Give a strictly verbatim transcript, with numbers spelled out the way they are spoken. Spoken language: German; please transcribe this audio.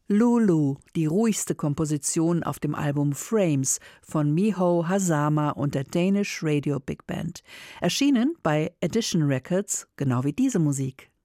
Lulu, die ruhigste Komposition auf dem Album Frames von Miho Hazama und der Danish Radio Big Band. Erschienen bei Edition Records, genau wie diese Musik.